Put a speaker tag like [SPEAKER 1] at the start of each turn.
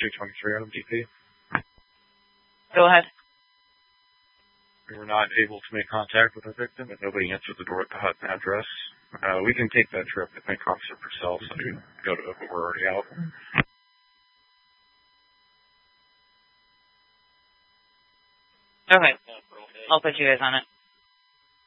[SPEAKER 1] 223 on DP.
[SPEAKER 2] Go ahead.
[SPEAKER 1] We were not able to make contact with the victim, and nobody answered the door at the Hutton address. We can take that trip. I think Officer Purcell said we go to it, but we're already out.
[SPEAKER 2] Okay. I'll put you guys on it.